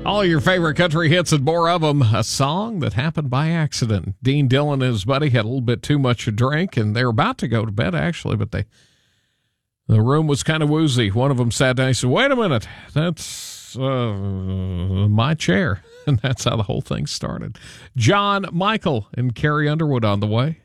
All your favorite country hits and more of them. A song that happened by accident. Dean Dillon and his buddy had a little bit too much to drink, and they were about to go to bed, actually, but the room was kind of woozy. One of them sat down and said, "Wait a minute, that's my chair." And that's how the whole thing started. John Michael and Carrie Underwood on the way.